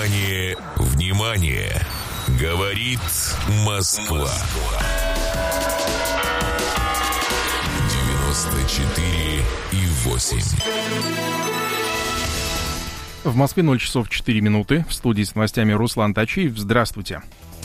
Внимание, внимание! Говорит Москва. 94,8. В Москве 0 часов 4 минуты. В студии с новостями Руслан Тачиев. Здравствуйте.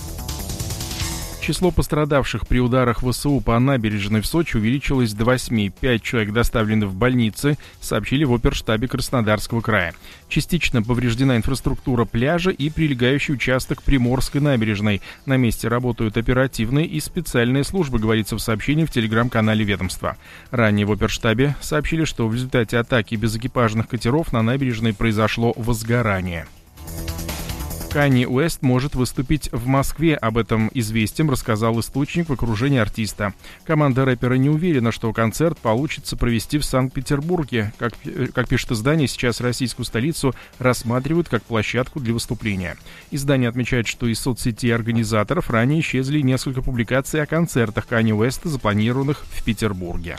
Число пострадавших при ударах ВСУ по набережной в Сочи увеличилось до 8. 5 человек доставлены в больницы, сообщили в оперштабе Краснодарского края. Частично повреждена инфраструктура пляжа и прилегающий участок Приморской набережной. На месте работают оперативные и специальные службы, говорится в сообщении в телеграм-канале ведомства. Ранее в оперштабе сообщили, что в результате атаки безэкипажных катеров на набережной произошло возгорание. Канье Уэст может выступить в Москве. Об этом «Известиям» рассказал источник в окружении артиста. Команда рэпера не уверена, что концерт получится провести в Санкт-Петербурге. Как пишет издание, сейчас российскую столицу рассматривают как площадку для выступления. Издание отмечает, что из соцсетей организаторов ранее исчезли несколько публикаций о концертах Канье Уэста, запланированных в Петербурге.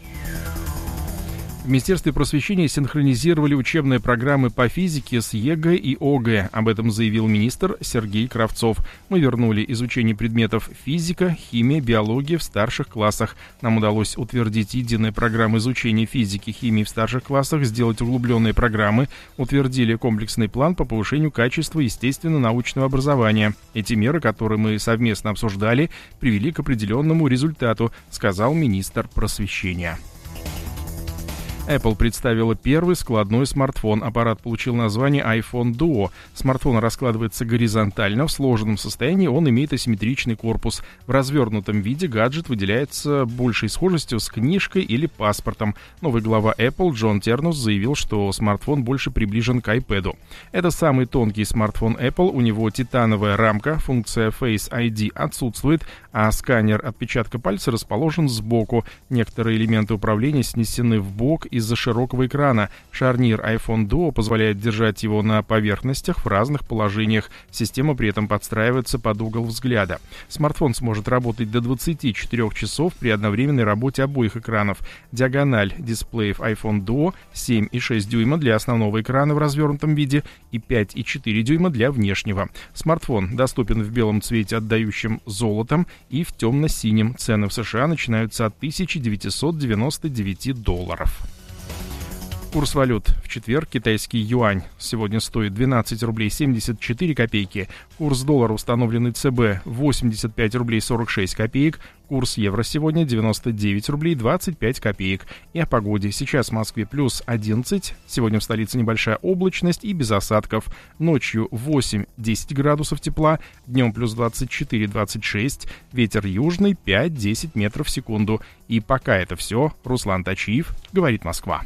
В Министерстве просвещения синхронизировали учебные программы по физике с ЕГЭ и ОГЭ. Об этом заявил министр Сергей Кравцов. Мы вернули изучение предметов физика, химия, биология в старших классах. Нам удалось утвердить единые программы изучения физики, химии в старших классах, сделать углубленные программы, утвердили комплексный план по повышению качества естественно-научного образования. Эти меры, которые мы совместно обсуждали, привели к определенному результату, сказал министр просвещения. Apple представила первый складной смартфон. Аппарат получил название iPhone Duo. Смартфон раскладывается горизонтально. В сложенном состоянии он имеет асимметричный корпус. В развернутом виде гаджет выделяется большей схожестью с книжкой или паспортом. Новый глава Apple Джон Тернус заявил, что смартфон больше приближен к iPad. Это самый тонкий смартфон Apple. У него титановая рамка, функция Face ID отсутствует, а сканер отпечатка пальца расположен сбоку. Некоторые элементы управления снесены вбок из-за широкого экрана. Шарнир iPhone Duo позволяет держать его на поверхностях в разных положениях. Система при этом подстраивается под угол взгляда. Смартфон сможет работать до 24 часов при одновременной работе обоих экранов. Диагональ дисплеев iPhone Duo 7,6 дюйма для основного экрана в развернутом виде и 5,4 дюйма для внешнего. Смартфон доступен в белом цвете, отдающем золотом, и в темно-синем. Цены в США начинаются от $1999. Курс валют. В четверг китайский юань сегодня стоит 12 рублей 74 копейки. Курс доллара, установленный ЦБ, 85 рублей 46 копеек. Курс евро сегодня 99 рублей 25 копеек. И о погоде. Сейчас в Москве плюс 11. Сегодня в столице небольшая облачность и без осадков. Ночью 8-10 градусов тепла. Днем плюс 24-26. Ветер южный 5-10 метров в секунду. И пока это все. Руслан Тачиев, говорит Москва.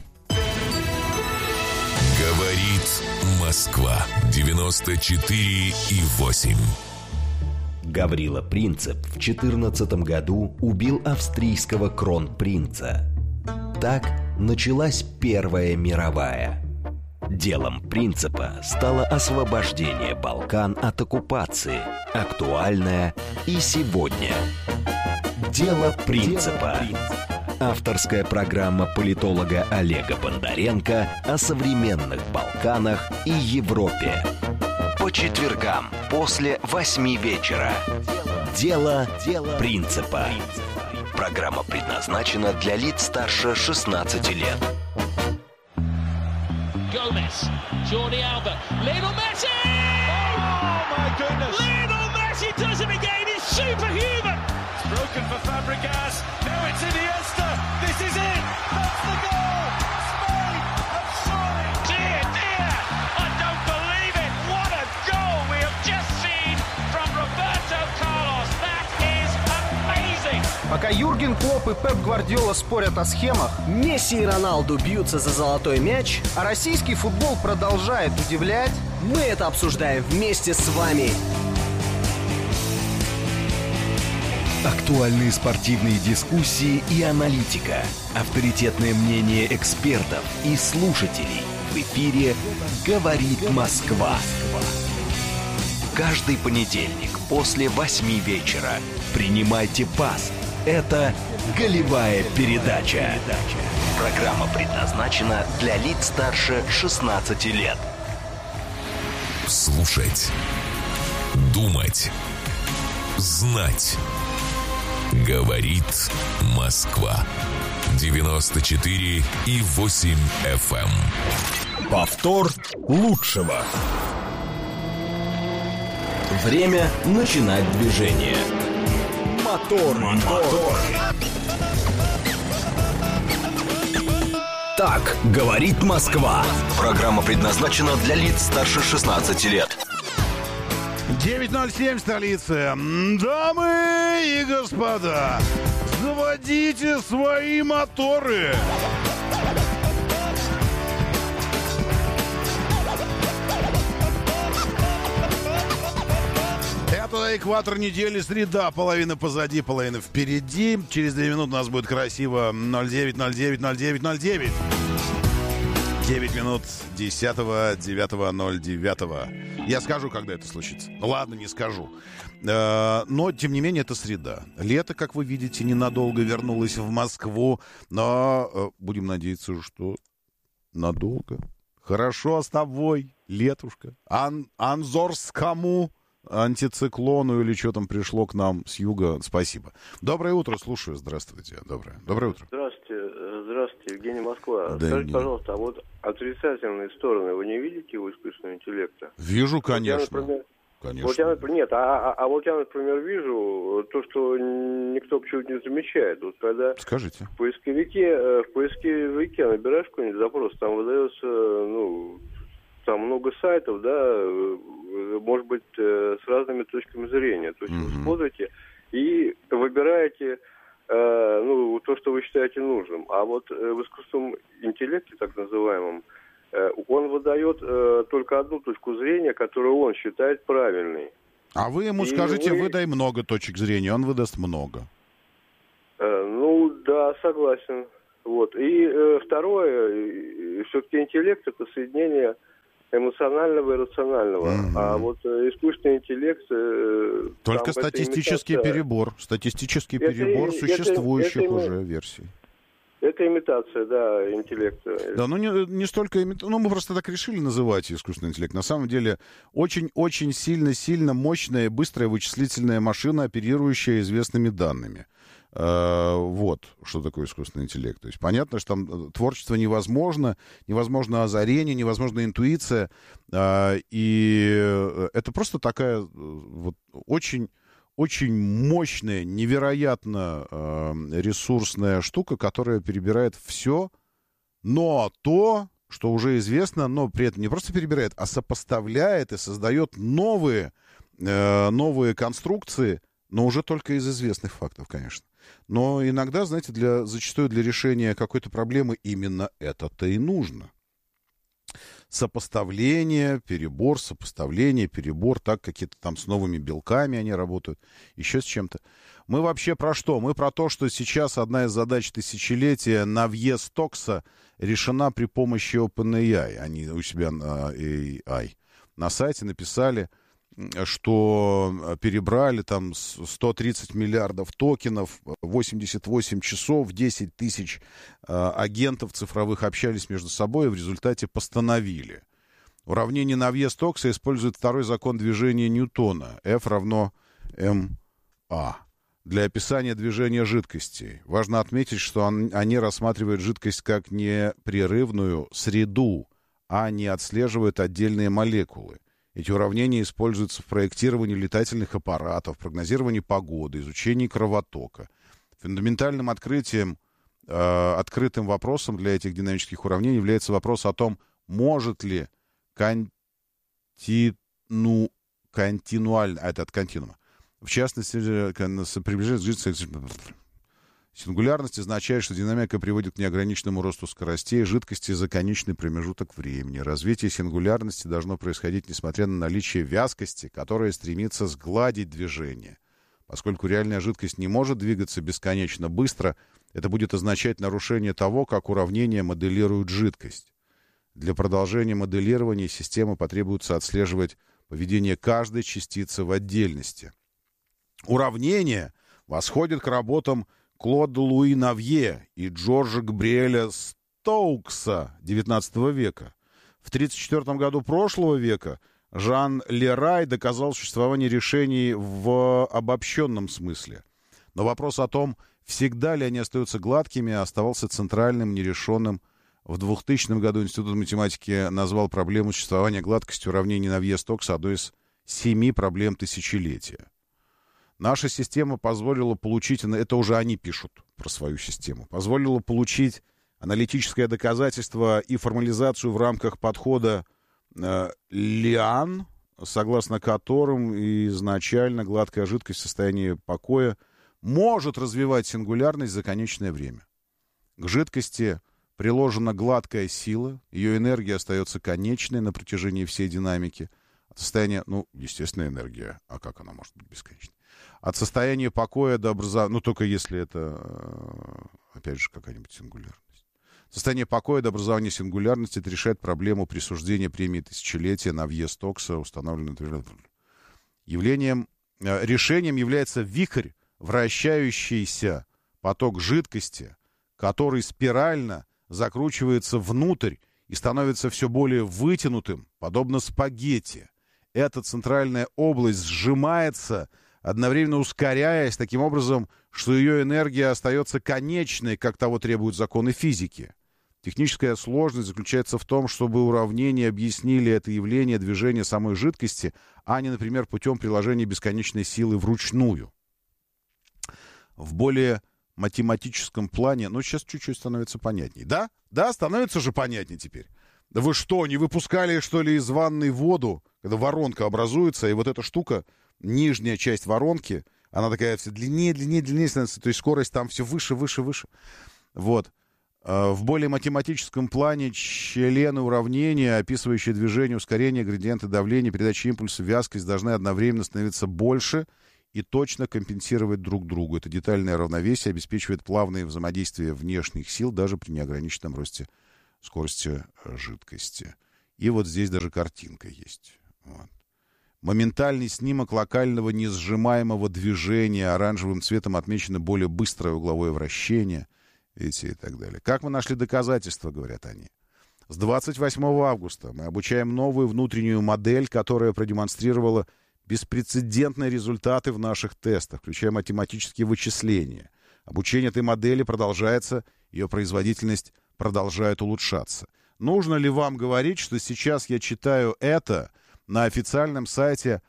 Говорит Москва. 94,8. Гаврила Принцип в 14 году убил австрийского кронпринца. Так началась Первая мировая. Делом Принципа стало освобождение Балкан от оккупации, актуальное и сегодня. Дело Принципа. Авторская программа политолога Олега Бондаренко о современных Балканах и Европе. По четвергам после 8 вечера. Дело Принципа. Программа предназначена для лиц старше 16 лет. Gomez, Jordi Alba, Lionel Messi! Oh my goodness! Lionel Messi does it again. He's superhuman. It's broken for Fabregas. Now it's Iniesta. This is it. That's the goal. Spain have surely. Dear, dear, I don't believe it. What a goal we have just seen from Roberto Carlos. That is amazing. Пока Юрген Клопп и Пеп Гвардиола спорят о схемах, Месси и Роналду бьются за золотой мяч, а российский футбол продолжает удивлять, мы это обсуждаем вместе с вами. Актуальные спортивные дискуссии и аналитика. Авторитетное мнение экспертов и слушателей. В эфире «Говорит Москва». Каждый понедельник после 8 вечера. Принимайте пас. Это «Голевая передача». Программа предназначена для лиц старше 16 лет. Слушать. Думать. Знать. Говорит Москва. 94,8 FM. Повтор лучшего. Время начинать движение. Мотор. Так говорит Москва. Программа предназначена для лиц старше 16 лет. 9:07 столицы. Дамы и господа, заводите свои моторы. Это экватор недели, среда, половина позади, половина впереди. Через 2 минуты у нас будет красиво 09:09:09:09. 9 минут 10.09.09. Я скажу, когда это случится. Ну ладно, не скажу. Но, тем не менее, это среда. Лето, как вы видите, ненадолго вернулось в Москву. Но будем надеяться, что надолго. Хорошо с тобой, летушка. Анзорскому антициклону или что там пришло к нам с юга. Спасибо. Доброе утро, слушаю. Здравствуйте. Доброе утро. Здравствуйте, Евгений, Москва. Да, скажите, пожалуйста, а вот отрицательные стороны вы не видите у искусственного интеллекта? Вижу, конечно. Вот я, например, конечно. Вот я, например, вижу то, что никто почему-то не замечает. Вот когда Скажите. в поисковике набираешь какой-нибудь запрос, там выдается, там много сайтов, да, может быть, с разными точками зрения. То есть вы смотрите и выбираете то, что вы считаете нужным. А вот в искусственном интеллекте, так называемом, он выдает только одну точку зрения, которую он считает правильной. А вы ему скажите, выдай много точек зрения, он выдаст много. Да, согласен. Вот. И второе, все-таки интеллект — это соединение эмоционального и рационального. А вот искусственный интеллект... Только статистический перебор. Статистический перебор существующих уже версий. Это имитация, да, интеллекта. Да, не столько имитация. Мы просто так решили называть искусственный интеллект. На самом деле, очень-очень сильно мощная и быстрая вычислительная машина, оперирующая известными данными. Вот, что такое искусственный интеллект. То есть понятно, что там творчество невозможно озарение, невозможна интуиция. И это просто такая вот очень мощная, невероятно ресурсная штука, которая перебирает все, но то, что уже известно, но при этом не просто перебирает, а сопоставляет и создает новые конструкции, но уже только из известных фактов, конечно. Но иногда, знаете, зачастую для решения какой-то проблемы именно это-то и нужно. Сопоставление, перебор, так какие-то там с новыми белками они работают, еще с чем-то. Мы вообще про что? Мы про то, что сейчас одна из задач тысячелетия Навье Стокса решена при помощи OpenAI. Они у себя на сайте написали, что перебрали там 130 миллиардов токенов, 88 часов, 10 тысяч агентов цифровых общались между собой и в результате постановили. Уравнение Навье-Стокса использует второй закон движения Ньютона. F равно ma. Для описания движения жидкостей. Важно отметить, что они рассматривают жидкость как непрерывную среду, а не отслеживают отдельные молекулы. Эти уравнения используются в проектировании летательных аппаратов, прогнозировании погоды, изучении кровотока. Фундаментальным открытым вопросом для этих динамических уравнений является вопрос о том, может ли континуально, это от континуума, в частности, приближается к сингулярность означает, что динамика приводит к неограниченному росту скоростей жидкости за конечный промежуток времени. Развитие сингулярности должно происходить несмотря на наличие вязкости, которая стремится сгладить движение. Поскольку реальная жидкость не может двигаться бесконечно быстро, это будет означать нарушение того, как уравнение моделирует жидкость. Для продолжения моделирования системы потребуется отслеживать поведение каждой частицы в отдельности. Уравнение восходит к работам Клода Луи Навье и Джорджа Габриэля Стоукса XIX века. В 1934 году прошлого века Жан Лерай доказал существование решений в обобщенном смысле. Но вопрос о том, всегда ли они остаются гладкими, оставался центральным, нерешенным. В 2000 году Институт математики назвал проблему существования гладкости уравнений Навье-Стокса одной из 7 проблем тысячелетия. Наша система позволила получить, это уже они пишут про свою систему, позволила получить аналитическое доказательство и формализацию в рамках подхода Лиан, согласно которым изначально гладкая жидкость в состоянии покоя может развивать сингулярность за конечное время. К жидкости приложена гладкая сила, ее энергия остается конечной на протяжении всей динамики. От состояния, естественно, энергия, а как она может быть бесконечной? От состояния покоя до образования, только если это, опять же, какая-нибудь сингулярность. Состояние покоя до образования сингулярности это решает проблему присуждения премии тысячелетия Навье-Стокса, установленную решением является вихрь, вращающийся поток жидкости, который спирально закручивается внутрь и становится все более вытянутым, подобно спагетти. Эта центральная область сжимается, одновременно ускоряясь таким образом, что ее энергия остается конечной, как того требуют законы физики. Техническая сложность заключается в том, чтобы уравнения объяснили это явление движения самой жидкости, а не, например, путем приложения бесконечной силы вручную. В более математическом плане, сейчас чуть-чуть становится понятней. Да, становится же понятней теперь. Да вы что, не выпускали, что ли, из ванной воду, когда воронка образуется, и вот эта штука, нижняя часть воронки, она такая все длиннее становится, то есть скорость там все выше. Вот. В более математическом плане члены уравнения, описывающие движение, ускорение, градиенты давления, передача импульса, вязкость, должны одновременно становиться больше и точно компенсировать друг другу. Это детальное равновесие обеспечивает плавное взаимодействие внешних сил даже при неограниченном росте скорости жидкости. И вот здесь даже картинка есть. Вот. Моментальный снимок локального несжимаемого движения. Оранжевым цветом отмечено более быстрое угловое вращение. Видите, и так далее. Как мы нашли доказательства, говорят они? С 28 августа мы обучаем новую внутреннюю модель, которая продемонстрировала беспрецедентные результаты в наших тестах, включая математические вычисления. Обучение этой модели продолжается, ее производительность продолжает улучшаться. Нужно ли вам говорить, что сейчас я читаю это на официальном сайте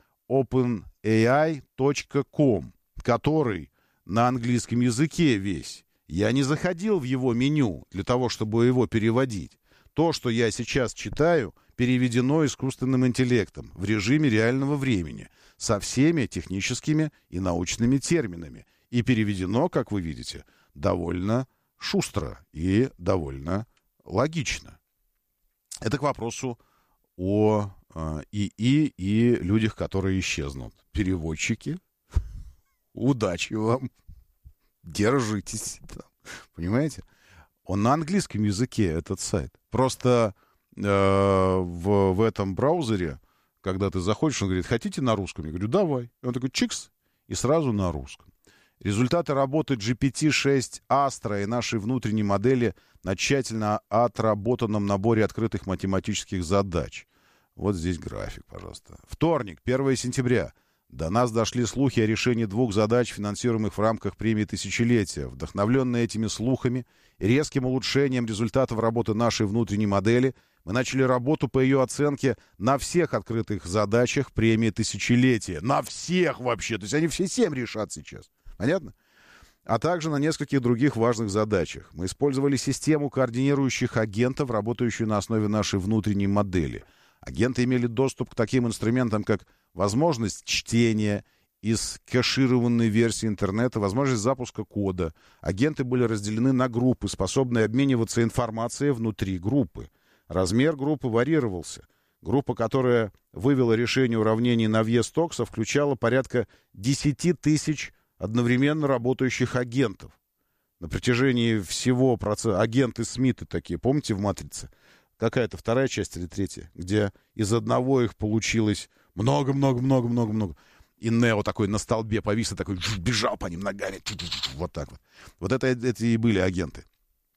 openai.com, который на английском языке весь? Я не заходил в его меню для того, чтобы его переводить. То, что я сейчас читаю, переведено искусственным интеллектом в режиме реального времени со всеми техническими и научными терминами. И переведено, как вы видите, довольно шустро и довольно логично. Это к вопросу о ИИ и людях, которые исчезнут. Переводчики, удачи вам. Держитесь. Понимаете? Он на английском языке, этот сайт. Просто в этом браузере, когда ты заходишь, он говорит, хотите на русском? Я говорю, давай. И он такой, чикс, и сразу на русском. Результаты работы GPT-6 Astra и нашей внутренней модели на тщательно отработанном наборе открытых математических задач. Вот здесь график, пожалуйста. Вторник, 1 сентября. До нас дошли слухи о решении 2 задач, финансируемых в рамках премии тысячелетия. Вдохновленные этими слухами и резким улучшением результатов работы нашей внутренней модели, мы начали работу по ее оценке на всех открытых задачах премии тысячелетия. На всех вообще. То есть они все 7 решат сейчас. Понятно? А также на нескольких других важных задачах. Мы использовали систему координирующих агентов, работающую на основе нашей внутренней модели. Агенты имели доступ к таким инструментам, как возможность чтения из кэшированной версии интернета, возможность запуска кода. Агенты были разделены на группы, способные обмениваться информацией внутри группы. Размер группы варьировался. Группа, которая вывела решение уравнений Навье-Стокса, включала порядка 10 тысяч одновременно работающих агентов. На протяжении всего процесса агенты Смиты такие, помните в «Матрице»? Какая-то вторая часть или третья, где из одного их получилось много. И Нео такой на столбе повис и такой бежал по ним ногами. Вот так вот. Вот это и были агенты.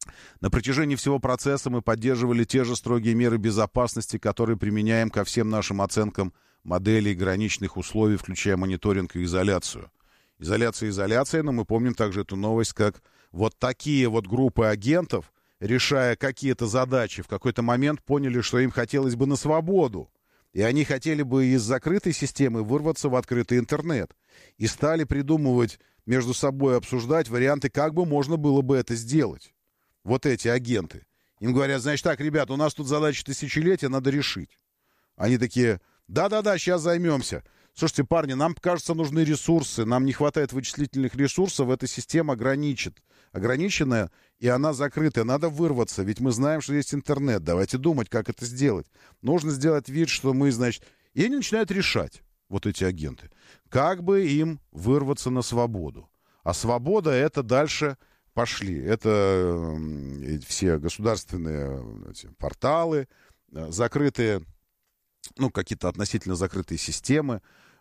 На протяжении всего процесса мы поддерживали те же строгие меры безопасности, которые применяем ко всем нашим оценкам моделей граничных условий, включая мониторинг и изоляцию. Изоляция, но мы помним также эту новость, как вот такие вот группы агентов, решая какие-то задачи, в какой-то момент поняли, что им хотелось бы на свободу. И они хотели бы из закрытой системы вырваться в открытый интернет. И стали придумывать между собой, обсуждать варианты, как бы можно было бы это сделать. Вот эти агенты. Им говорят, значит так, ребят, у нас тут задача тысячелетия, надо решить. Они такие, да-да-да, сейчас займемся. Слушайте, парни, нам, кажется, нужны ресурсы, нам не хватает вычислительных ресурсов, эта система ограниченная, и она закрытая, надо вырваться, ведь мы знаем, что есть интернет, давайте думать, как это сделать. Нужно сделать вид, что мы, значит... И они начинают решать, вот эти агенты, как бы им вырваться на свободу. А свобода — это дальше... Пошли. Это все государственные порталы, закрытые, ну, какие-то относительно закрытые системы,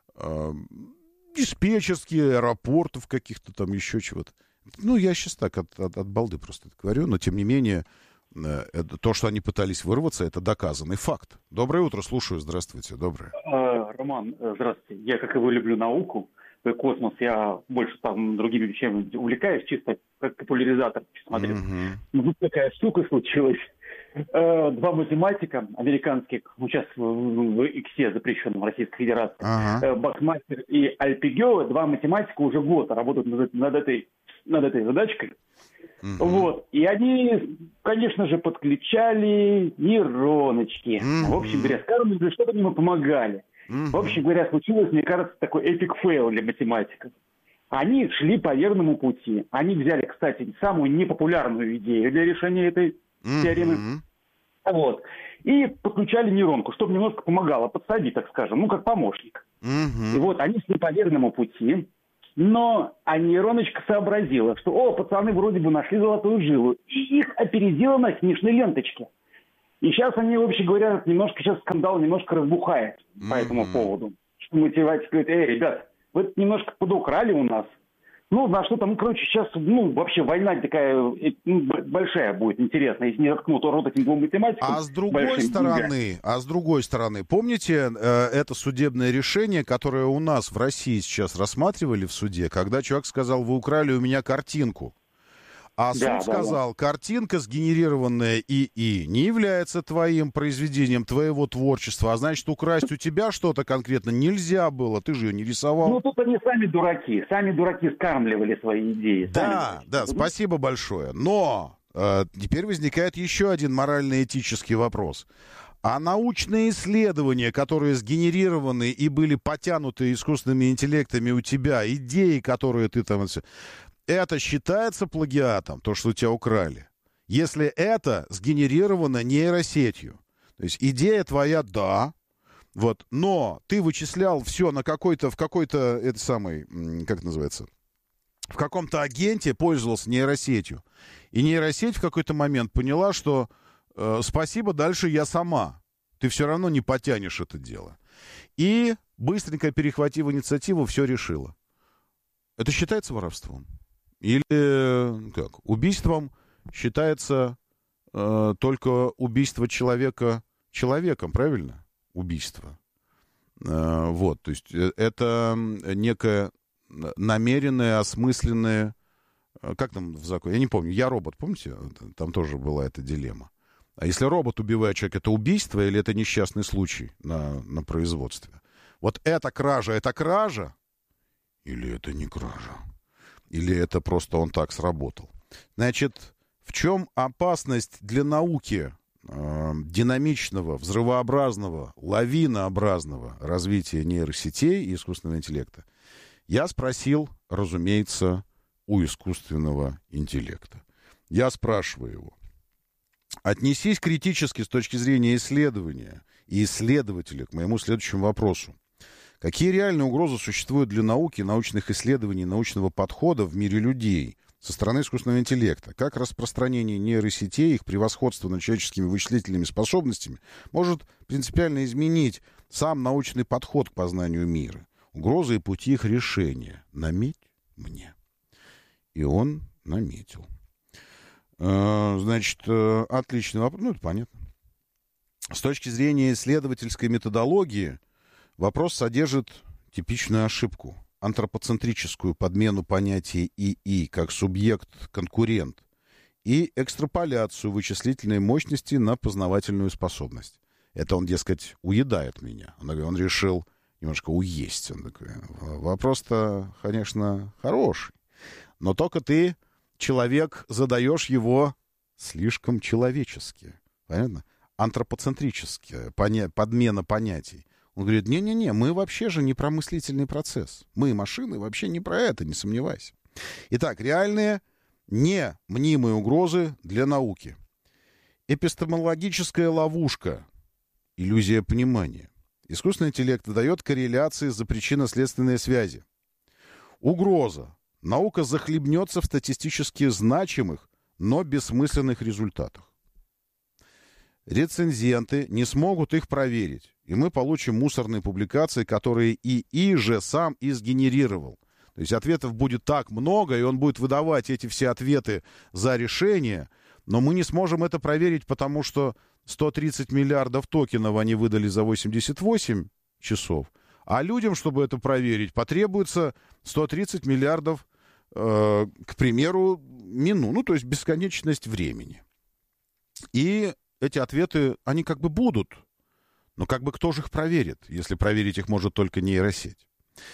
диспетчерские, аэропортов каких-то там, еще чего-то. Ну, я сейчас так от балды просто это говорю, но, тем не менее, то, что они пытались вырваться, это доказанный факт. Доброе утро, слушаю. Здравствуйте. Доброе. Роман, здравствуйте. Я, как и вы, люблю науку. Космос, я больше там другими вещами увлекаюсь, чисто как популяризатор смотрю. Но тут такая штука случилась. Два математика американских, сейчас в ИКСе, запрещенном в Российской Федерации, Бакмастер и Альпигео, два математика уже год работают над этой задачкой. Вот. И они, конечно же, подключали нейроночки. В общем говоря, скажем, что-то ему помогали. В общем говоря, случилось, мне кажется, такой эпик фейл для математиков. Они шли по верному пути. Они взяли, кстати, самую непопулярную идею для решения этой теоремы. Вот. И подключали нейронку, чтобы немножко помогало, подсадить, так скажем, ну, как помощник. И вот они шли по верному пути, но нейроночка сообразила, что, пацаны вроде бы нашли золотую жилу, и их опередила на снежной ленточке. И сейчас они, вообще говоря, сейчас скандал немножко разбухает по этому поводу. Что математик говорит, ребят, вы немножко подукрали у нас. Ну, на что там, сейчас, вообще война такая большая будет, интересная, если не заткнут рот этим двум математикам. А с другой стороны, помните это судебное решение, которое у нас в России сейчас рассматривали в суде, когда чувак сказал, вы украли у меня картинку. А суд сказал, картинка, сгенерированная ИИ, не является твоим произведением, твоего творчества, а значит, украсть у тебя что-то конкретно нельзя было, ты же ее не рисовал. Ну, тут они сами дураки скармливали свои идеи. Да, спасибо большое. Но теперь возникает еще один морально-этический вопрос. А научные исследования, которые сгенерированы и были потянуты искусственными интеллектами у тебя, идеи, которые ты там... Это считается плагиатом, то, что у тебя украли, если это сгенерировано нейросетью. То есть идея твоя, да, вот, но ты вычислял все на в каком-то, как это называется, в каком-то агенте пользовался нейросетью. И нейросеть в какой-то момент поняла, что спасибо, дальше я сама. Ты все равно не потянешь это дело. И быстренько перехватив инициативу, все решила. Это считается воровством? Или как? Убийством считается только убийство человека человеком, правильно? Убийство. Вот, то есть это некое намеренное, осмысленное... Как там в законе? Я не помню. «Я робот», помните? Там тоже была эта дилемма. А если робот убивает человека, это убийство или это несчастный случай на производстве? Вот эта кража или это не кража? Или это просто он так сработал? Значит, в чем опасность для науки динамичного, взрывообразного, лавинообразного развития нейросетей и искусственного интеллекта? Я спросил, разумеется, у искусственного интеллекта. Я спрашиваю его. Отнесись критически с точки зрения исследования и исследователя к моему следующему вопросу. Какие реальные угрозы существуют для науки, научных исследований, научного подхода в мире людей со стороны искусственного интеллекта? Как распространение нейросетей, их превосходство над человеческими вычислительными способностями может принципиально изменить сам научный подход к познанию мира? Угрозы и пути их решения. Наметь мне. И он наметил. Значит, отличный вопрос. Ну, это понятно. С точки зрения исследовательской методологии, вопрос содержит типичную ошибку. Антропоцентрическую подмену понятия ИИ как субъект-конкурент и экстраполяцию вычислительной мощности на познавательную способность. Это он, дескать, уедает меня. Он решил немножко уесть. Он такой, вопрос-то, конечно, хороший. Но только ты, человек, задаешь его слишком человечески. Понятно? Антропоцентрическая подмена понятий. Он говорит, не-не-не, мы вообще же не про мыслительный процесс. Мы, машины, вообще не про это, не сомневайся. Итак, реальные, не мнимые угрозы для науки. Эпистемологическая ловушка. Иллюзия понимания. Искусственный интеллект выдает корреляции за причинно-следственные связи. Угроза. Наука захлебнется в статистически значимых, но бессмысленных результатах. Рецензенты не смогут их проверить, и мы получим мусорные публикации, которые ИИ же сам и сгенерировал. То есть ответов будет так много, и он будет выдавать эти все ответы за решение, но мы не сможем это проверить, потому что 130 миллиардов токенов они выдали за 88 часов, а людям, чтобы это проверить, потребуется 130 миллиардов, к примеру, минут, ну, то есть бесконечность времени. И эти ответы, они как бы будут, но как бы кто же их проверит, если проверить их может только нейросеть?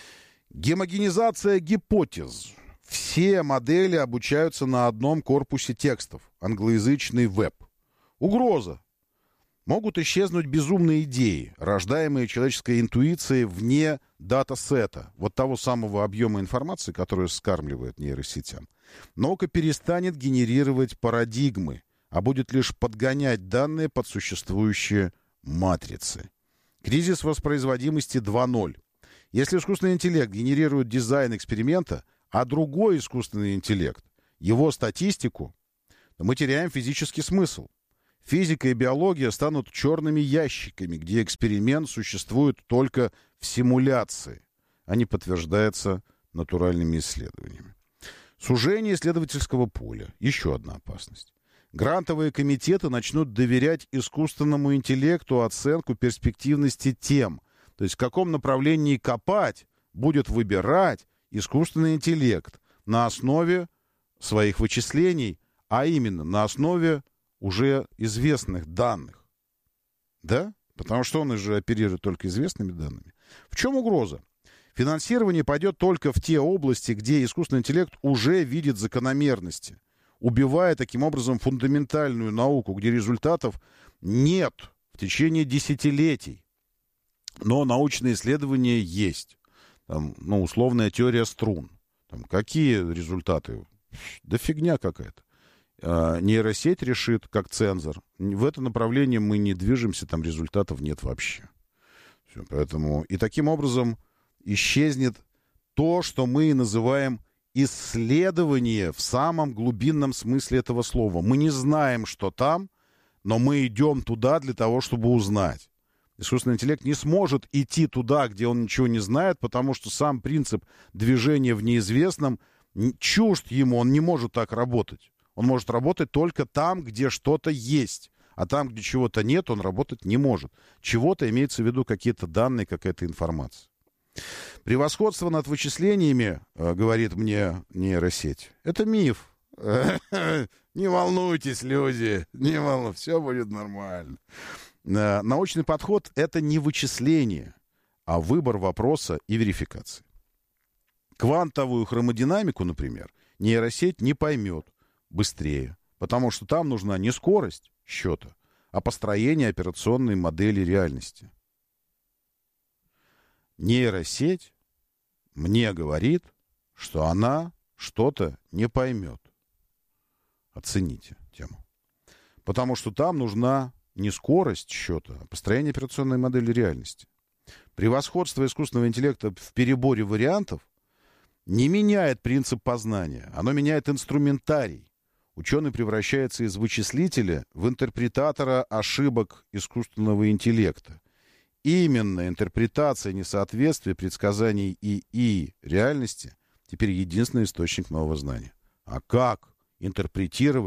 Гомогенизация гипотез. Все модели обучаются на одном корпусе текстов. Англоязычный веб. Угроза. Могут исчезнуть безумные идеи, рождаемые человеческой интуицией вне датасета, вот того самого объема информации, которую скармливает нейросетям. Наука перестанет генерировать парадигмы, а будет лишь подгонять данные под существующие матрицы. Кризис воспроизводимости 2.0. Если искусственный интеллект генерирует дизайн эксперимента, а другой искусственный интеллект его статистику, то мы теряем физический смысл. Физика и биология станут черными ящиками, где эксперимент существует только в симуляции, а не подтверждается натуральными исследованиями. Сужение исследовательского поля. Еще одна опасность. Грантовые комитеты начнут доверять искусственному интеллекту оценку перспективности тем, то есть в каком направлении копать будет выбирать искусственный интеллект на основе своих вычислений, а именно на основе уже известных данных. Да? Потому что он же оперирует только известными данными. В чем угроза? Финансирование пойдет только в те области, где искусственный интеллект уже видит закономерности, убивая таким образом фундаментальную науку, где результатов нет в течение десятилетий. Но научные исследования есть. Там, условная теория струн. Там, какие результаты? Да фигня какая-то. Нейросеть решит, как цензор. В это направление мы не движемся, там результатов нет вообще. Все, поэтому и таким образом исчезнет то, что мы называем исследование в самом глубинном смысле этого слова. Мы не знаем, что там, но мы идем туда для того, чтобы узнать. Искусственный интеллект не сможет идти туда, где он ничего не знает, потому что сам принцип движения в неизвестном чужд ему, он не может так работать. Он может работать только там, где что-то есть. А там, где чего-то нет, он работать не может. Чего-то имеется в виду какие-то данные, какая-то информация. Превосходство над вычислениями, говорит мне нейросеть, это миф. Не волнуйтесь, люди, не волнуйтесь, все будет нормально. Научный подход — это не вычисление, а выбор вопроса и верификации. Квантовую хромодинамику, например, нейросеть не поймет быстрее, потому что там нужна не скорость счета, а построение операционной модели реальности. Нейросеть мне говорит, что она что-то не поймет. Оцените тему. Потому что там нужна не скорость счета, а построение операционной модели реальности. Превосходство искусственного интеллекта в переборе вариантов не меняет принцип познания, оно меняет инструментарий. Ученый превращается из вычислителя в интерпретатора ошибок искусственного интеллекта. Именно интерпретация несоответствия предсказаний ИИ реальности теперь единственный источник нового знания. А как интерпретировать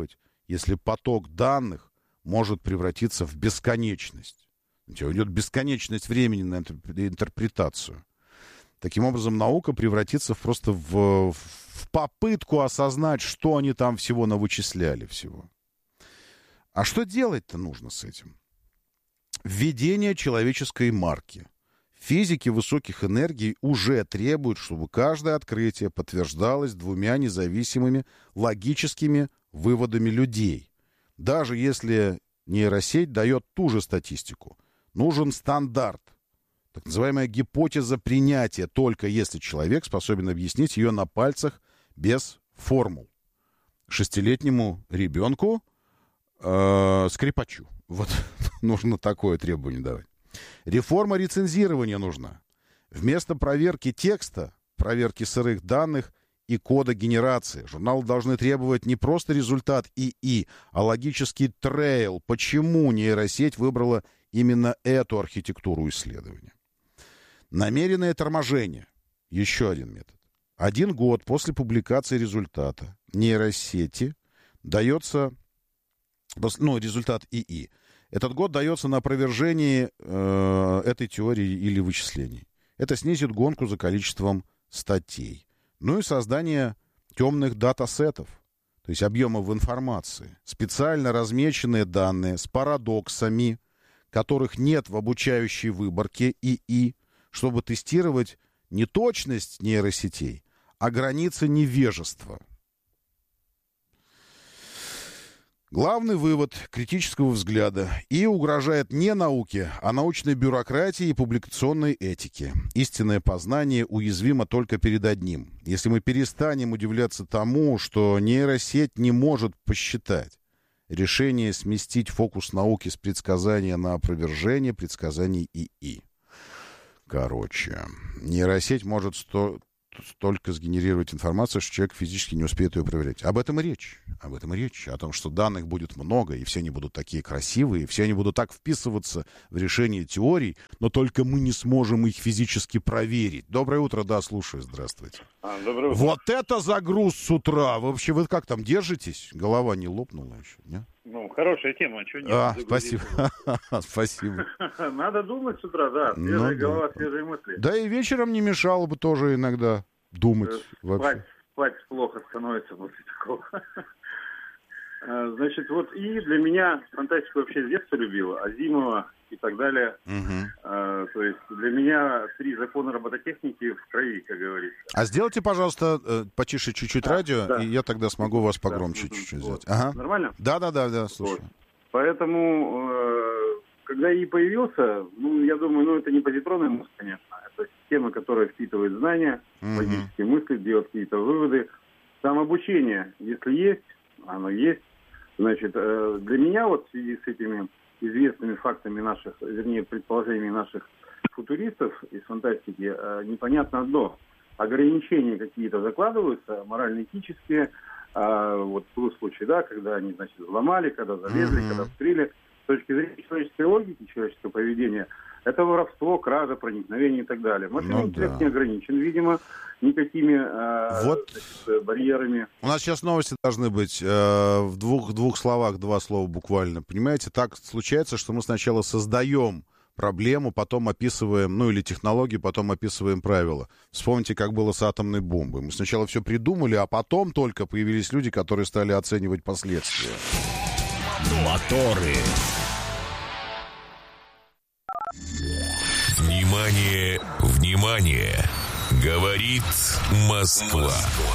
если поток данных может превратиться в бесконечность. Уйдет бесконечность времени на интерпретацию. Таким образом, наука превратится просто в попытку осознать, что они там всего навычисляли всего. А что делать-то нужно с этим? Введение человеческой марки. Физики высоких энергий уже требуют, чтобы каждое открытие подтверждалось двумя независимыми логическими выводами людей. Даже если нейросеть дает ту же статистику, нужен стандарт. Так называемая гипотеза принятия, только если человек способен объяснить ее на пальцах без формул. 6-летнему ребенку, скрипачу. Вот нужно такое требование давать. Реформа рецензирования нужна. Вместо проверки текста, проверки сырых данных и кода генерации, журналы должны требовать не просто результат ИИ, а логический трейл, почему нейросеть выбрала именно эту архитектуру исследования. Намеренное торможение. Еще один метод. 1 год после публикации результата нейросети дается, результат ИИ. Этот год дается на опровержение этой теории или вычислений. Это снизит гонку за количеством статей. Ну и создание темных датасетов, то есть объемов информации. Специально размеченные данные с парадоксами, которых нет в обучающей выборке ИИ, чтобы тестировать не точность нейросетей, а границы невежества. Главный вывод критического взгляда и угрожает не науке, а научной бюрократии и публикационной этике. Истинное познание уязвимо только перед одним. Если мы перестанем удивляться тому, что нейросеть не может посчитать, решение сместить фокус науки с предсказания на опровержение предсказаний ИИ. Короче, нейросеть может столько сгенерировать информацию, что человек физически не успеет ее проверять. Об этом и речь. Об этом и речь. О том, что данных будет много, и все они будут такие красивые, и все они будут так вписываться в решение теорий, но только мы не сможем их физически проверить. Доброе утро, да, слушаю, здравствуйте. Доброе утро. Вот это загруз с утра! Вообще, вы как там, держитесь? Голова не лопнула еще, не? Хорошая тема, а что нет? Спасибо. Спасибо. Надо думать с утра, да. Свежая голова, свежие мысли. Да и вечером не мешало бы тоже иногда думать. Спать плохо становится после такого. Значит, и для меня фантастику вообще с детства любила, Азимова и так далее. То есть для меня 3 закона робототехники в крови, как говорится. А сделайте, пожалуйста, потише чуть-чуть радио, и я тогда смогу вас погромче чуть-чуть взять. Ага. Нормально? Да, слушаю. Поэтому, когда ИИ появился, я думаю, это не позитронный мозг, конечно. Это система, которая впитывает знания, логические мысли, делает какие-то выводы. Самообучение, если есть, оно есть. Значит, для меня в связи с этими известными фактами наших, предположениями наших футуристов из фантастики, непонятно одно. Ограничения какие-то закладываются, морально-этические, в том случае, когда они, взломали, когда залезли, когда вскрыли. С точки зрения человеческой логики, человеческого поведения, это воровство, кража, проникновение и так далее. Машинный интеллект не ограничен, видимо, никакими барьерами. У нас сейчас новости должны быть в двух словах, 2 слова буквально. Понимаете, так случается, что мы сначала создаем проблему, потом описываем, или технологию, потом описываем правила. Вспомните, как было с атомной бомбой. Мы сначала все придумали, а потом только появились люди, которые стали оценивать последствия. Моторы. Внимание, внимание! Говорит Москва.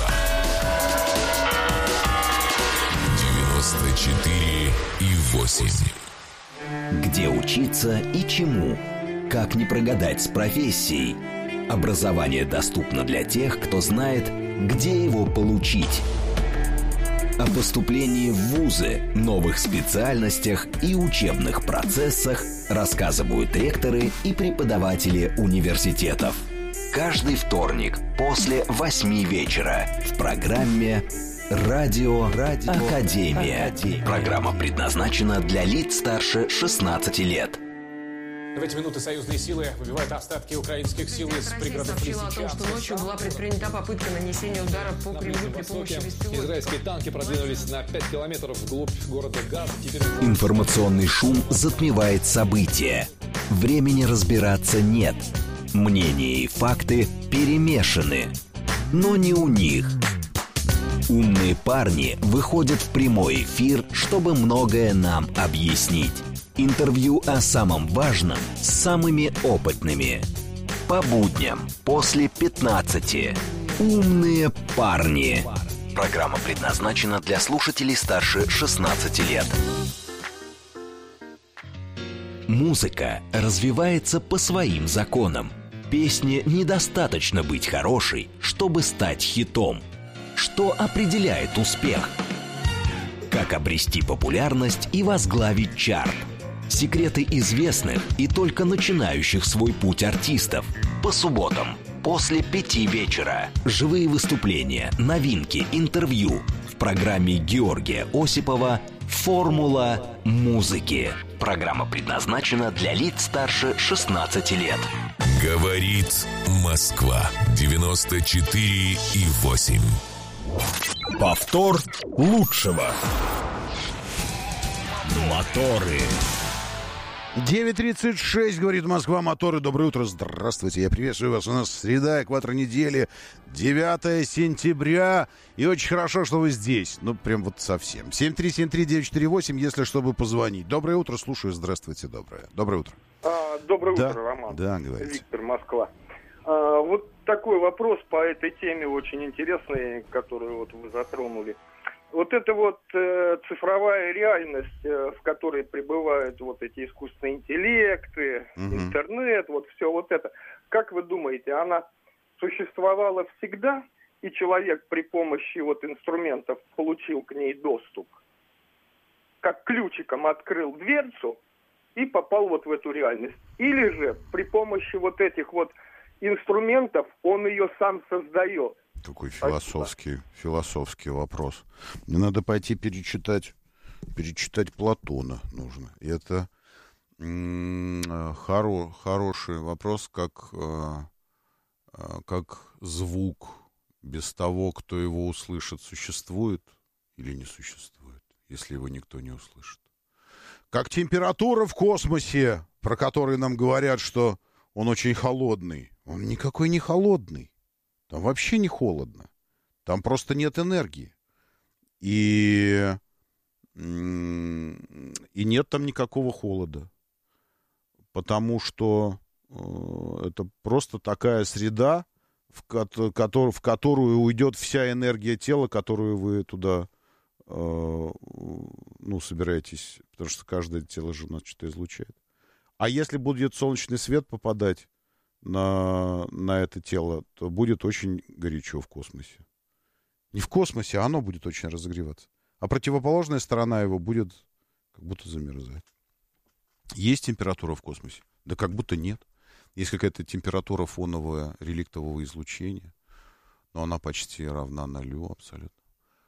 94,8. Где учиться и чему? Как не прогадать с профессией? Образование доступно для тех, кто знает, где его получить. О поступлении в вузы, новых специальностях и учебных процессах рассказывают ректоры и преподаватели университетов. Каждый вторник после 8 вечера в программе «Радио Академия». Программа предназначена для лиц старше 16 лет. В эти минуты союзные силы выбивают остатки украинских сил из пригородов Лисичанска. Сообщила о том, что ночью была предпринята попытка нанесения удара по Кремлю при помощи беспилотников. Израильские танки продвинулись на 5 километров вглубь города Газа. Информационный шум затмевает события. Времени разбираться нет. Мнения и факты перемешаны. Но не у них. Умные парни выходят в прямой эфир, чтобы многое нам объяснить. Интервью о самом важном с самыми опытными. По будням после 15. Умные парни. Программа предназначена для слушателей старше 16 лет. Музыка развивается по своим законам. Песне недостаточно быть хорошей, чтобы стать хитом. Что определяет успех? Как обрести популярность и возглавить чарт? Секреты известных и только начинающих свой путь артистов. По субботам после 5 вечера. Живые выступления, новинки, интервью в программе Георгия Осипова «Формула музыки». Программа предназначена для лиц старше 16 лет. Говорит Москва 94,8. Повтор лучшего. Моторы. 9:36, говорит Москва, моторы. Доброе утро, здравствуйте, я приветствую вас. У нас среда, экватор недели, 9 сентября. И очень хорошо, что вы здесь. Ну, прям вот совсем. 7373948, если чтобы позвонить. Доброе утро, слушаю, здравствуйте, доброе утро. Доброе да? утро, Роман. Да, говорите. Виктор, Москва. Вот такой вопрос по этой теме очень интересный, которую вот вы затронули. Вот это вот цифровая реальность, в которой пребывают вот эти искусственные интеллекты, интернет, вот все вот это. Как вы думаете, она существовала всегда, и человек при помощи вот инструментов получил к ней доступ? Как ключиком открыл дверцу и попал вот в эту реальность? Или же при помощи вот этих вот инструментов он ее сам создает? Какой философский вопрос. Мне надо пойти перечитать Платона нужно. И это хороший вопрос, как звук без того, кто его услышит, существует или не существует, если его никто не услышит. Как температура в космосе, про который нам говорят, что он очень холодный. Он никакой не холодный. Там вообще не холодно. Там просто нет энергии. И нет там никакого холода. Потому что это просто такая среда, в которую уйдет вся энергия тела, которую вы туда собираетесь. Потому что каждое тело же у нас что-то излучает. А если будет солнечный свет попадать на это тело, то будет очень горячо в космосе. Не в космосе, а оно будет очень разогреваться. А противоположная сторона его будет как будто замерзать. Есть температура в космосе? Да как будто нет. Есть какая-то температура фонового реликтового излучения, но она почти равна 0 абсолютно.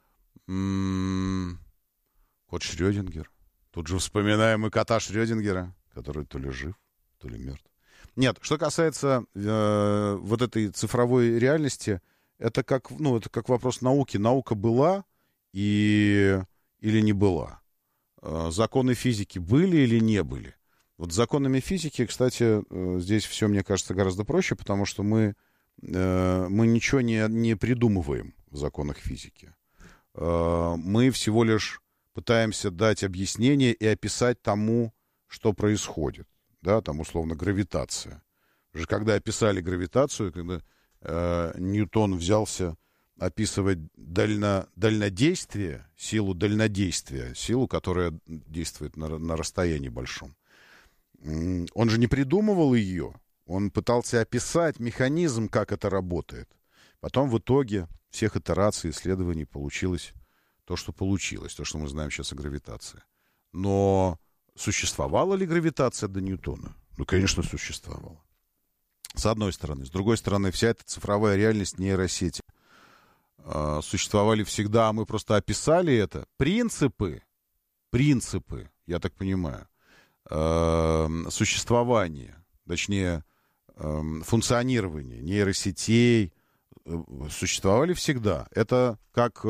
Кот Шрёдингер. Тут же вспоминаем и кота Шрёдингера, который то ли жив, то ли мертв. Нет, что касается вот этой цифровой реальности, это как вопрос науки. Наука была или не была? Законы физики были или не были? Вот с законами физики, кстати, здесь все, мне кажется, гораздо проще, потому что мы ничего не придумываем в законах физики. Мы всего лишь пытаемся дать объяснение и описать тому, что происходит. Да, там, условно, гравитация. Уже когда описали гравитацию, когда Ньютон взялся описывать дальнодействие, силу дальнодействия, силу, которая действует на расстоянии большом, он же не придумывал ее, он пытался описать механизм, как это работает. Потом в итоге всех итераций, исследований получилось то, что получилось, то, что мы знаем сейчас о гравитации. Но существовала ли гравитация до Ньютона? Ну, конечно, существовала. С одной стороны. С другой стороны, вся эта цифровая реальность нейросети существовали всегда, а мы просто описали это. Принципы, я так понимаю, существование, точнее, функционирование нейросетей существовали всегда. Это как...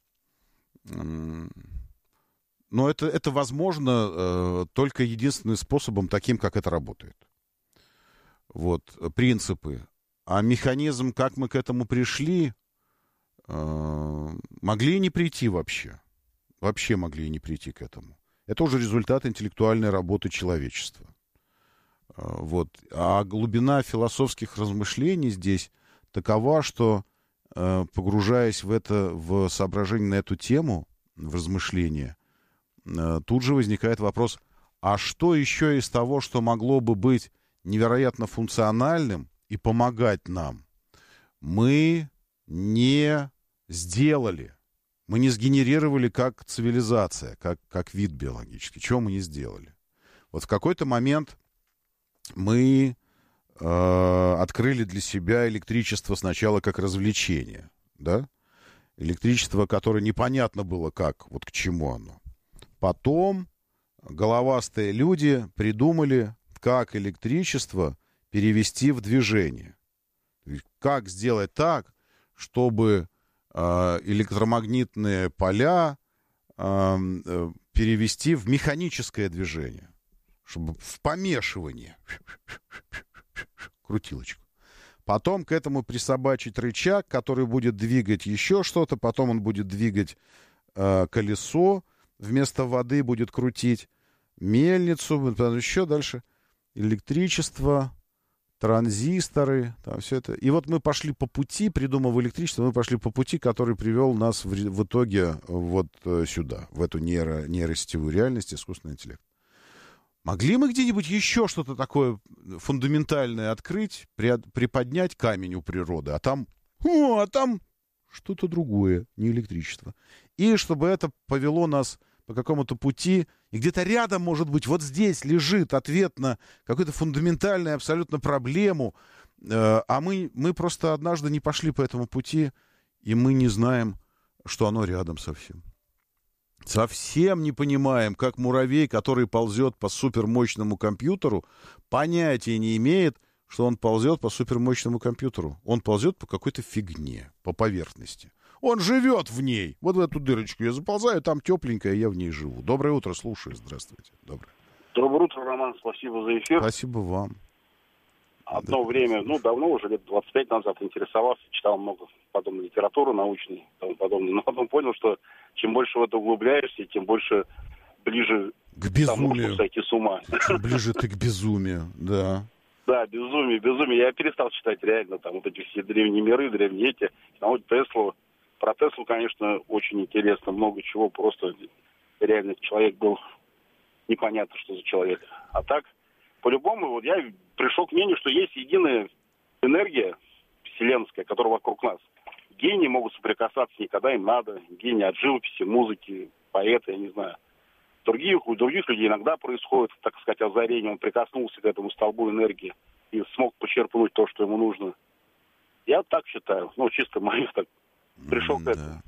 Но это возможно только единственным способом, таким, как это работает. Вот, принципы. А механизм, как мы к этому пришли, могли и не прийти вообще. Вообще могли и не прийти к этому. Это уже результат интеллектуальной работы человечества. Вот. А глубина философских размышлений здесь такова, что, погружаясь в соображение на эту тему, в размышления, тут же возникает вопрос, а что еще из того, что могло бы быть невероятно функциональным и помогать нам, мы не сделали, мы не сгенерировали как цивилизация, как вид биологический. Чего мы не сделали? Вот в какой-то момент мы открыли для себя электричество сначала как развлечение, да? Электричество, которое непонятно было как, вот к чему оно. Потом головастые люди придумали, как электричество перевести в движение. Как сделать так, чтобы электромагнитные поля перевести в механическое движение, чтобы в помешивание. Крутилочку. Потом к этому присобачить рычаг, который будет двигать еще что-то, потом он будет двигать колесо, вместо воды будет крутить мельницу, потом еще дальше электричество, транзисторы, там все это. И вот мы пошли по пути, придумав электричество, мы пошли по пути, который привел нас в итоге вот сюда, в эту нейросетевую реальность, искусственный интеллект. Могли мы где-нибудь еще что-то такое фундаментальное открыть, приподнять камень у природы, а там что-то другое, не электричество. И чтобы это повело нас по какому-то пути, и где-то рядом, может быть, вот здесь лежит ответ на какую-то фундаментальную абсолютно проблему, а мы просто однажды не пошли по этому пути, и мы не знаем, что оно рядом совсем. Совсем не понимаем, как муравей, который ползет по супермощному компьютеру, понятия не имеет, что он ползет по супермощному компьютеру. Он ползет по какой-то фигне, по поверхности. Он живет в ней. Вот в эту дырочку я заползаю, там тепленькая, я в ней живу. Доброе утро, слушаю. Здравствуйте. Доброе утро, Роман. Спасибо за эфир. Спасибо вам. Одно время, давно уже, лет 25 назад интересовался, читал много подобной литературы научной и тому подобное. Но потом понял, что чем больше в это углубляешься, тем больше ближе к безумию. Тому, сойти с ума. Чем ближе ты к безумию, да. Да, безумие. Я перестал читать реально там вот эти все древние миры, древние эти. Теслу. Про Теслу, конечно, очень интересно. Много чего. Просто реально человек был непонятно, что за человек. А так, по-любому, вот я пришел к мнению, что есть единая энергия вселенская, которая вокруг нас. Гении могут соприкасаться не когда им надо. Гении от живописи, музыки, поэты, я не знаю. У других людей иногда происходит, так сказать, озарение. Он прикоснулся к этому столбу энергии и смог почерпнуть то, что ему нужно. Я так считаю. Чисто мое так. Пришел к этому.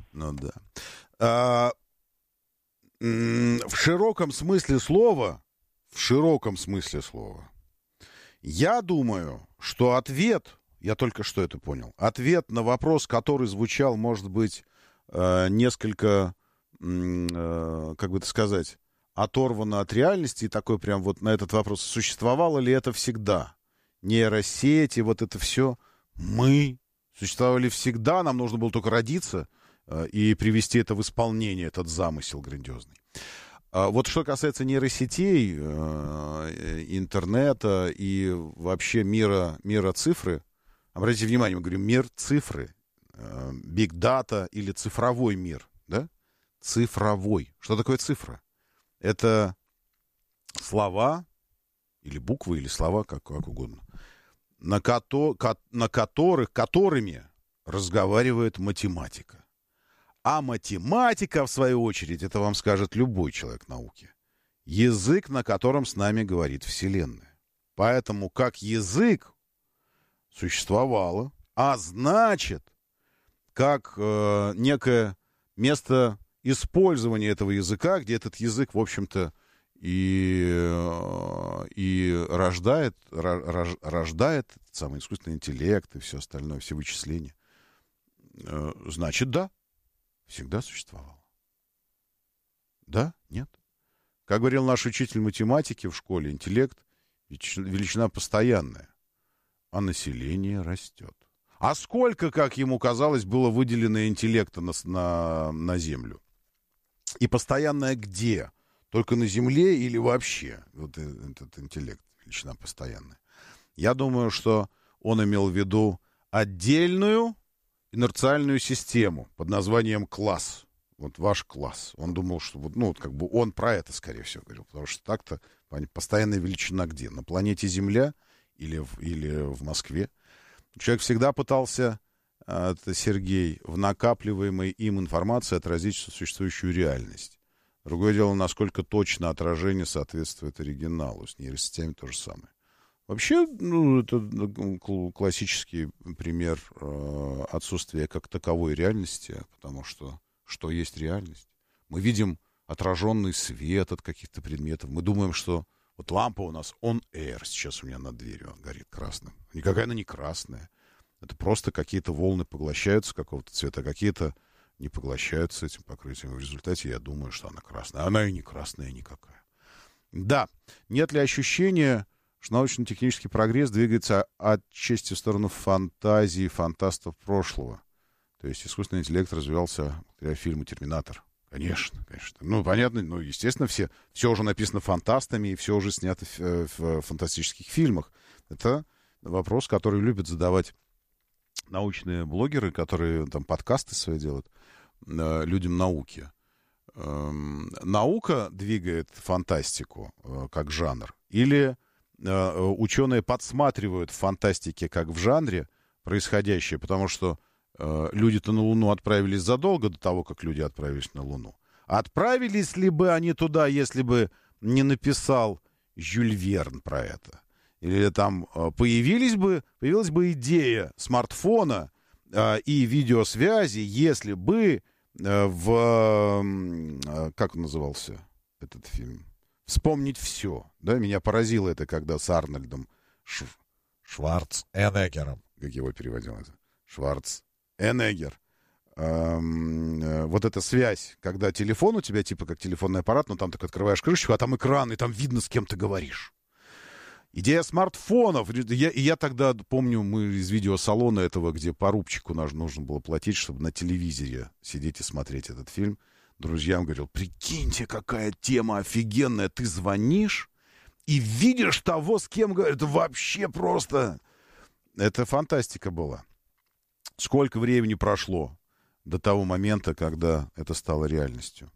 В широком смысле слова, я думаю, что ответ, я только что это понял, ответ на вопрос, который звучал, может быть, несколько, как бы это сказать, оторвано от реальности, и такой прям вот на этот вопрос, существовало ли это всегда? Нейросети, вот это все. Мы существовали всегда, нам нужно было только родиться и привести это в исполнение, этот замысел грандиозный. Вот что касается нейросетей, интернета и вообще мира цифры, обратите внимание, мы говорим мир цифры, big data или цифровой мир, да? Цифровой. Что такое цифра? Это слова, или буквы, или слова, как угодно, которыми разговаривает математика. А математика, в свою очередь, это вам скажет любой человек науки, язык, на котором с нами говорит Вселенная. Поэтому как язык существовало, а значит, как некое место использования этого языка, где этот язык, в общем-то, и рождает этот самый искусственный интеллект и все остальное, все вычисления, значит, да, всегда существовало. Да? Нет? Как говорил наш учитель математики в школе, интеллект — величина постоянная, а население растет. А сколько, как ему казалось, было выделено интеллекта на Землю? И постоянное где? Только на Земле или вообще? Вот этот интеллект, величина постоянная. Я думаю, что он имел в виду отдельную инерциальную систему под названием класс. Вот ваш класс. Он думал, что он про это, скорее всего, говорил. Потому что так-то постоянная величина где? На планете Земля или в Москве? Человек всегда пытался, это Сергей, в накапливаемой им информации отразить существующую реальность. Другое дело, насколько точно отражение соответствует оригиналу. С нейросетями то же самое. Вообще, это классический пример отсутствия как таковой реальности, потому что есть реальность? Мы видим отраженный свет от каких-то предметов. Мы думаем, что вот лампа у нас on-air сейчас у меня над дверью, она горит красным. Никакая она не красная. Это просто какие-то волны поглощаются какого-то цвета, а какие-то не поглощаются этим покрытием. В результате я думаю, что она красная. Она и не красная никакая. Да, нет ли ощущения, что научно-технический прогресс двигается отчасти в сторону фантазии фантастов прошлого? То есть искусственный интеллект развивался благодаря фильму «Терминатор». Конечно, конечно. Понятно, естественно, все уже написано фантастами, и все уже снято в фантастических фильмах. Это вопрос, который любят задавать научные блогеры, которые там подкасты свои делают, людям науки. Наука двигает фантастику как жанр? Или ученые подсматривают в фантастике как в жанре происходящее, потому что люди-то на Луну отправились задолго до того, как люди отправились на Луну. Отправились ли бы они туда, если бы не написал Жюль Верн про это? Или там появилась бы идея смартфона и видеосвязи, если бы как он назывался этот фильм? «Вспомнить все». Да? Меня поразило это, когда с Арнольдом Шварценеггером, как его переводил это, Шварценеггер. Вот эта связь, когда телефон у тебя типа как телефонный аппарат, но там так открываешь крышечку, а там экран, и там видно, с кем ты говоришь. Идея смартфонов. Я тогда помню, мы из видеосалона этого, где по рубчику нужно было платить, чтобы на телевизоре сидеть и смотреть этот фильм, друзьям говорил: прикиньте, какая тема офигенная. Ты звонишь и видишь того, с кем говоришь. Это вообще просто... Это фантастика была. Сколько времени прошло до того момента, когда это стало реальностью.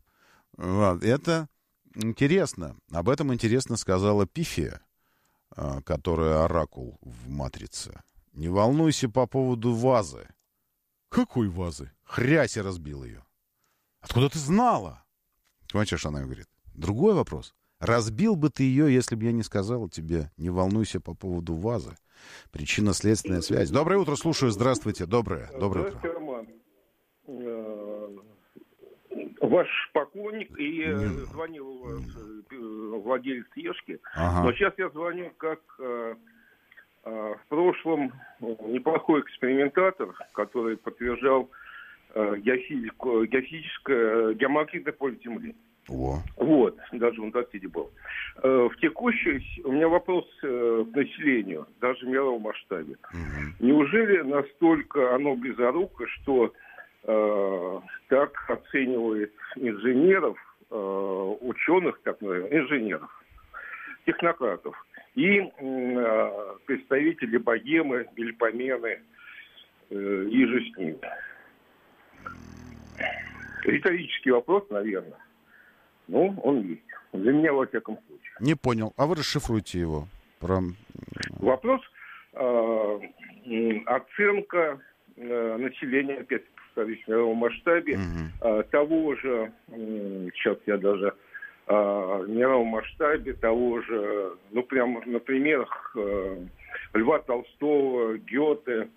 Это интересно. Об этом интересно сказала Пифия, которая оракул в «Матрице». Не волнуйся по поводу вазы. Какой вазы? Хряся разбил ее. Откуда ты знала? Понимаете, что она говорит? Другой вопрос. Разбил бы ты ее, если бы я не сказал тебе: не волнуйся по поводу вазы. Причинно-следственная связь. Доброе утро, слушаю. Здравствуйте. Доброе утро. Здравствуйте, Роман. Ваш поклонник, и звонил владелец Ешки. Ага. Но сейчас я звоню как в прошлом неплохой экспериментатор, который подтверждал геомагнитное поле Земли. О. Вот, даже в Антарктиде был. В текущей... У меня вопрос к населению, даже в мировом масштабе. Неужели настолько оно близоруко, что так оценивает инженеров, ученых, так называемых, инженеров, технократов и представителей богемы, Мельпомены и же с ними? Риторический вопрос, наверное. Ну, он есть. Для меня, во всяком случае. Не понял. А вы расшифруйте его. Вопрос оценка населения, опять повторюсь, в мировом масштабе, того же, сейчас я даже в мировом масштабе, того же, ну, прямо на примерах Льва Толстого, Гёте,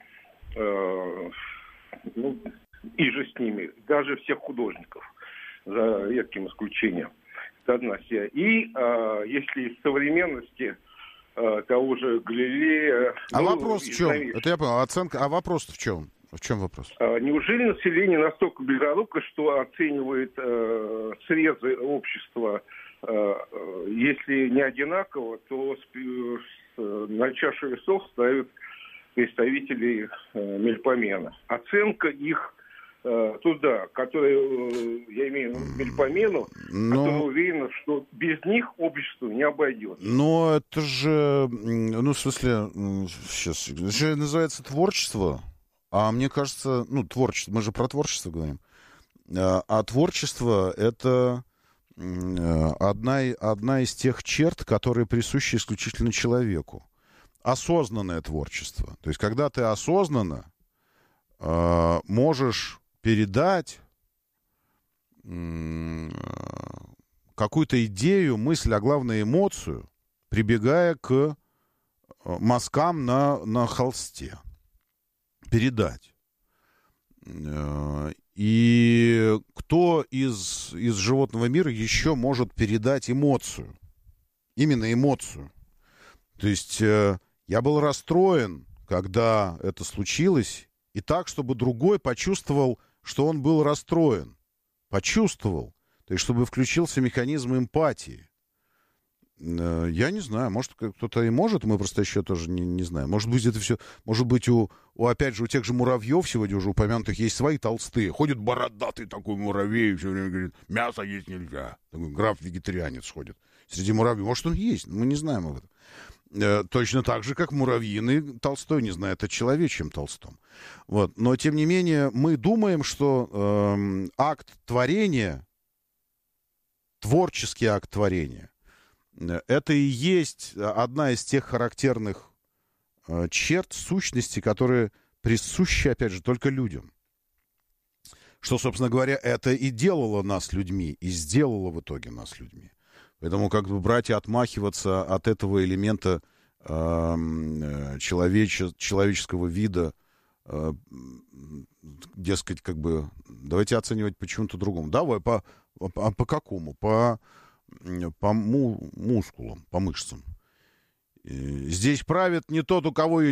ну, и же с ними, даже всех художников, за редким исключением. Одна. И если из современности того же Галилея... Вопрос в чем? Это я понял. Оценка. А вопрос в чем? В чем вопрос? Неужели население настолько близоруко, что оценивает срезы общества, если не одинаково, то на чашу весов ставят представителей Мельпомена. Оценка их туда, которые, я имею в виду Мельпомену, которые уверены, что без них общество не обойдется. Но это же, в смысле, сейчас, это же называется творчество, а мне кажется, творчество, мы же про творчество говорим, а творчество — это одна из тех черт, которые присущи исключительно человеку. Осознанное творчество. То есть, когда ты осознанно можешь передать какую-то идею, мысль, а главное эмоцию, прибегая к мазкам на холсте. Передать. И кто из животного мира еще может передать эмоцию? Именно эмоцию. То есть я был расстроен, когда это случилось, и так, чтобы другой почувствовал, что он был расстроен. Почувствовал. То есть, чтобы включился механизм эмпатии. Я не знаю, может, кто-то и может, мы просто еще тоже не знаем. Может быть, это все, может быть, опять же, у тех же муравьев сегодня уже упомянутых есть свои толстые. Ходит бородатый такой муравей, все время говорит, мясо есть нельзя. Такой граф-вегетарианец ходит среди муравьев. Может, он есть, мы не знаем об этом. Точно так же, как муравьиный Толстой не знает о человечьем Толстом. Вот. Но, тем не менее, мы думаем, что акт творения, творческий акт творения, это и есть одна из тех характерных черт, сущностей, которые присущи, опять же, только людям. Что, собственно говоря, это и делало нас людьми, и сделало в итоге нас людьми. Поэтому как бы брать и отмахиваться от этого элемента человеческого вида, дескать, как бы, давайте оценивать почему-то другому. Давай, по какому? По мускулам, по мышцам. Здесь правит не тот, у кого